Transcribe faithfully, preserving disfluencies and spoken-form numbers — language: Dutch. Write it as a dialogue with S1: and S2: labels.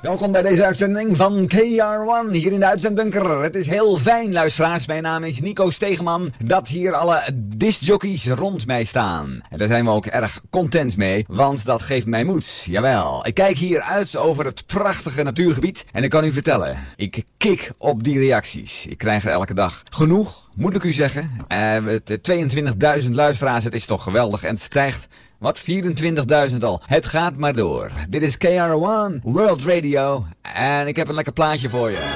S1: Welkom bij deze uitzending van K R one, hier in de uitzendbunker. Het is heel fijn, luisteraars. Mijn naam is Nico Stegeman, dat hier alle discjockeys rond mij staan. En daar zijn we ook erg content mee, want dat geeft mij moed. Jawel, ik kijk hier uit over het prachtige natuurgebied en ik kan u vertellen, ik kik op die reacties. Ik krijg er elke dag genoeg, moet ik u zeggen. Uh, tweeëntwintigduizend luisteraars, het is toch geweldig en het stijgt. Wat? vierentwintigduizend al. Het gaat maar door. Dit is K R one World Radio en ik heb een lekker plaatje voor je.